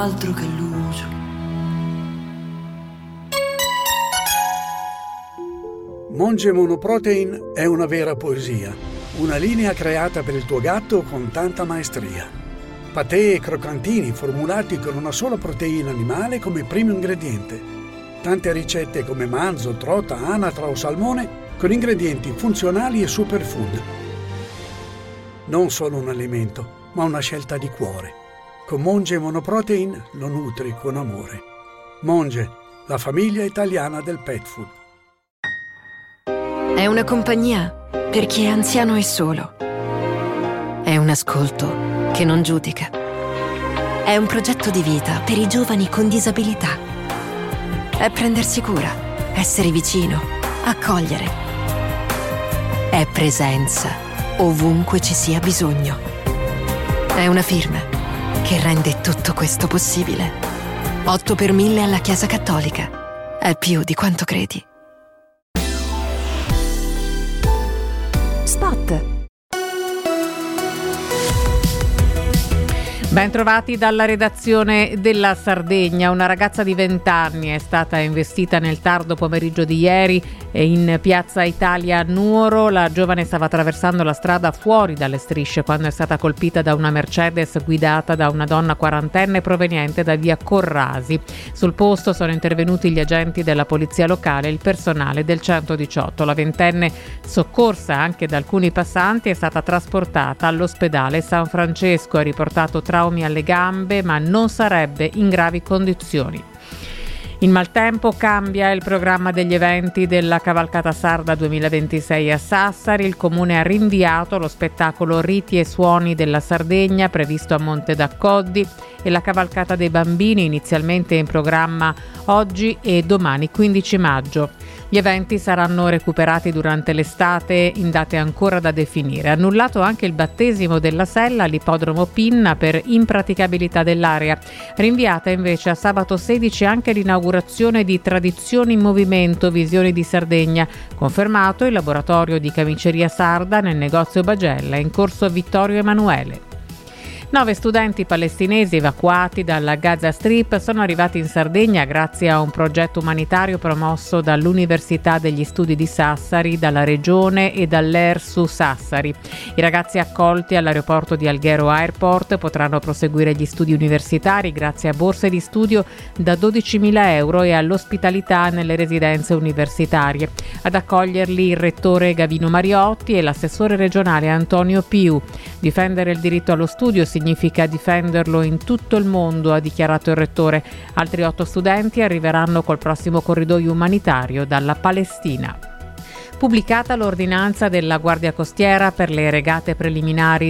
altro che luce. Monge Monoprotein è una vera poesia, una linea creata per il tuo gatto con tanta maestria. Patè e croccantini formulati con una sola proteina animale come primo ingrediente. Tante ricette come manzo, trota, anatra o salmone con ingredienti funzionali e superfood. Non solo un alimento, ma una scelta di cuore. Con Monge Monoprotein lo nutri con amore. Monge, la famiglia italiana del pet food. È una compagnia per chi è anziano e solo. È un ascolto che non giudica. È un progetto di vita per i giovani con disabilità. È prendersi cura, essere vicino, accogliere. È presenza ovunque ci sia bisogno. È una firma che rende tutto questo possibile. 8 per 1000 alla Chiesa Cattolica. È più di quanto credi. Spot. Ben trovati dalla redazione della Sardegna. Una ragazza di 20 anni è stata investita nel tardo pomeriggio di ieri in piazza Italia a Nuoro. La giovane stava attraversando la strada fuori dalle strisce quando è stata colpita da una Mercedes guidata da una donna quarantenne proveniente da via Corrasi. Sul posto sono intervenuti gli agenti della polizia locale e il personale del 118. La ventenne, soccorsa anche da alcuni passanti, è stata trasportata all'ospedale San Francesco. Ha riportato traumi alle gambe, ma non sarebbe in gravi condizioni. In maltempo cambia il programma degli eventi della Cavalcata Sarda 2026 a Sassari. Il comune ha rinviato lo spettacolo Riti e Suoni della Sardegna previsto a Monte d'Accoddi e la Cavalcata dei Bambini, inizialmente in programma oggi e domani 15 maggio. Gli eventi saranno recuperati durante l'estate in date ancora da definire. Annullato anche il battesimo della Sella all'ippodromo Pinna per impraticabilità dell'area. Rinviata invece a sabato 16 anche l'inaugurazione di Tradizioni in Movimento Visioni di Sardegna. Confermato il laboratorio di camiceria sarda nel negozio Bagella in corso Vittorio Emanuele. 9 studenti palestinesi evacuati dalla Gaza Strip sono arrivati in Sardegna grazie a un progetto umanitario promosso dall'Università degli Studi di Sassari, dalla Regione e dall'ERSU Sassari. I ragazzi accolti all'aeroporto di Alghero Airport potranno proseguire gli studi universitari grazie a borse di studio da 12.000 euro e all'ospitalità nelle residenze universitarie. Ad accoglierli il rettore Gavino Mariotti e l'assessore regionale Antonio Piu. Difendere il diritto allo studio significa difenderlo in tutto il mondo, ha dichiarato il rettore. Altri 8 studenti arriveranno col prossimo corridoio umanitario dalla Palestina. Pubblicata l'ordinanza della Guardia Costiera per le regate preliminari